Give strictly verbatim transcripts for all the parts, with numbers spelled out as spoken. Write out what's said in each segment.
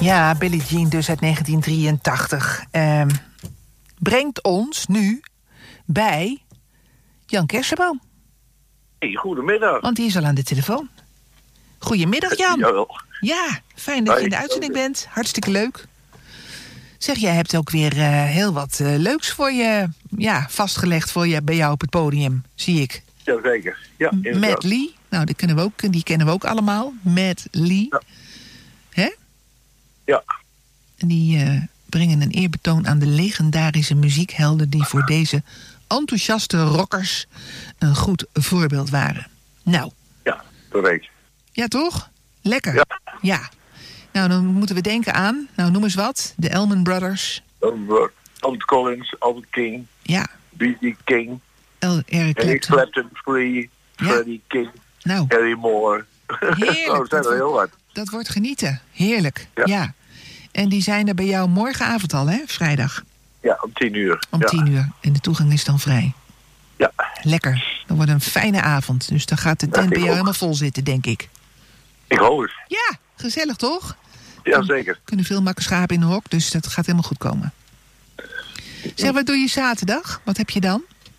Ja, Billie Jean dus uit negentien drieëntachtig. Uh, brengt ons nu bij Jan Kersenboom. Hey, goedemiddag. Want die is al aan de telefoon. Goedemiddag, Jan. Jawel. Ja, fijn dat je in de uitzending bent. Hartstikke leuk. Zeg, jij hebt ook weer uh, heel wat uh, leuks voor je, ja, vastgelegd voor je, bij jou op het podium, zie ik. Jazeker. Ja, Matt Lee. Nou, die kennen we ook, die kennen we ook allemaal. Matt Lee. Ja. Hè? Ja. En die uh, brengen een eerbetoon aan de legendarische muziekhelden die voor deze enthousiaste rockers een goed voorbeeld waren. Nou. Ja, correct. Ja, toch? Lekker. Ja. Ja. Nou, dan moeten we denken aan, nou noem eens wat, de Allman Brothers. Albert Collins, Albert King. Ja. B B King. El- Eric Eric Clapton. Clapton, Free, Ja. Freddie King, Nou, Harry Moore. heerlijk. Oh, dat zijn dat, er heel wordt, wat. dat wordt genieten. Heerlijk. Ja. Ja. En die zijn er bij jou morgenavond al, hè? Vrijdag. Ja, om tien uur. Om ja. tien uur. En de toegang is dan vrij. Ja. Lekker. Dat wordt een fijne avond. Dus dan gaat de tent ik bij jou ook. helemaal vol zitten, denk ik. Ik hoop het. Ja, gezellig toch? Ja, zeker. Er kunnen veel makke schapen in de hok, dus dat gaat helemaal goed komen. Zeg, wat doe je zaterdag? Wat heb je dan?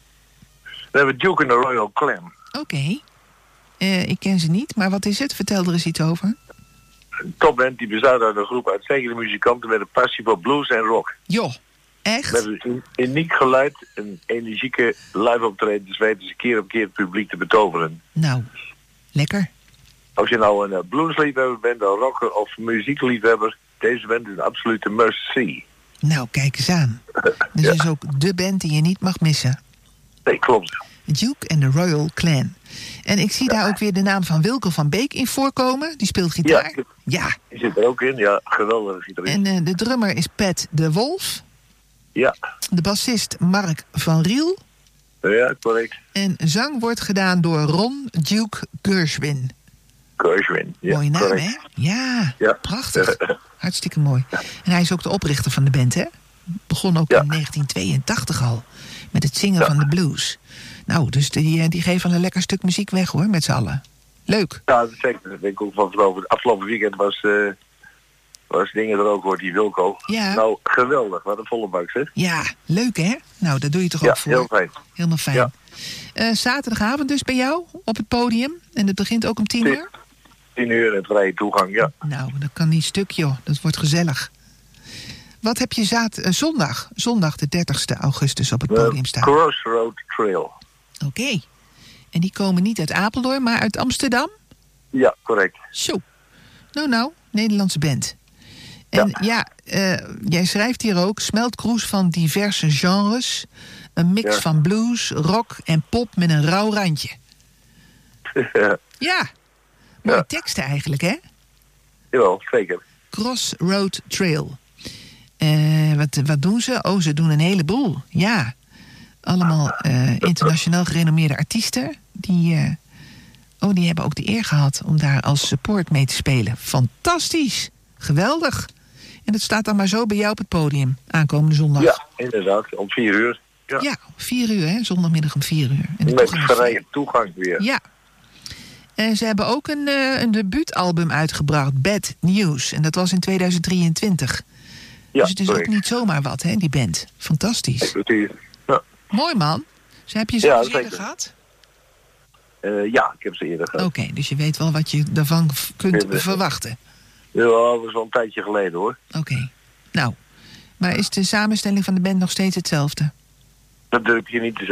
We hebben Duke and the Royal Clan. Oké. Okay. Uh, ik ken ze niet, maar wat is het? Vertel er eens iets over. Een topband die bestaat uit een groep uitstekende muzikanten met een passie voor blues en rock. Joh, echt? Met een uniek geluid en energieke live optredens weten ze keer op keer het publiek te betoveren. Nou, lekker. Als je nou een bluesliefhebber bent, een rocker of muziekliefhebber, deze band is een absolute must-see. Nou, kijk eens aan. Dit Ja. is ook de band die je niet mag missen. Nee, klopt. Duke and the Royal Clan. En ik zie daar ook weer de naam van Wilco van Beek in voorkomen. Die speelt gitaar. Ja. Ja. Die zit er ook in, ja, geweldige gitarist. En uh, de drummer is Pat de Wolf. Ja, De bassist Mark van Riel. ja, correct. En zang wordt gedaan door Ron Duke Gershwin. Gershwin, ja, Mooie naam, correct. hè? Ja, Ja. prachtig. Hartstikke mooi. En hij is ook de oprichter van de band, hè? Begon ook Ja. in negentien tweeëntachtig al. Met het zingen Ja. van de blues. Nou, dus die, die geven een lekker stuk muziek weg, hoor, met z'n allen. Leuk. Ja, dat is zeker. Dat denk ik ook van afgelopen, afgelopen weekend was, uh, was dingen er ook, hoort die Wilco. Ja. Nou, geweldig. Wat een volle bak, zeg. Ja, leuk, hè? Nou, daar doe je toch Ja, ook voor. heel fijn. Helemaal fijn. Ja. Uh, zaterdagavond dus bij jou op het podium. En het begint ook om tien Tien. uur? Tien uur en vrije toegang, ja. Nou, dat kan niet stuk, joh. Dat wordt gezellig. Wat heb je zaad, uh, zondag? Zondag de dertigste augustus op het De podium staan. Crossroad Trail. Oké. En die komen niet uit Apeldoorn, maar uit Amsterdam? Ja, correct. Zo. Nou, nou, Nederlandse band. En ja, ja uh, jij schrijft hier ook smeltkroes van diverse genres. Een mix Ja. van blues, rock en pop met een rauw randje. Ja, Ja. Mooie Ja. teksten eigenlijk, hè? jawel, zeker. Crossroad Trail. Uh, wat, wat doen ze? Oh, ze doen een heleboel. Ja. Allemaal uh, internationaal gerenommeerde artiesten. Die, uh, oh, die hebben ook de eer gehad om daar als support mee te spelen. Fantastisch. Geweldig. En dat staat dan maar zo bij jou op het podium. Aankomende zondag. Ja, inderdaad. Om vier uur. Ja, Ja, vier uur, hè? Zondagmiddag om vier uur. En de met toegang is vrij. vrije toegang weer. Ja. En ze hebben ook een, uh, een debuutalbum uitgebracht, Bad News. En dat was in tweeduizend drieëntwintig. Ja, Dus het is correct. ook niet zomaar wat, hè, die band. Fantastisch. Precies. Ja. Mooi, man. Dus heb je ze Ja, eens eerder zeker. gehad? Uh, ja, ik heb ze eerder gehad. Oké, dus je weet wel wat je daarvan v- kunt Ja, ja. verwachten. Ja, dat was wel een tijdje geleden, hoor. Oké. Nou, maar is de samenstelling van de band nog steeds hetzelfde? Dat durf ik je niet te zeggen.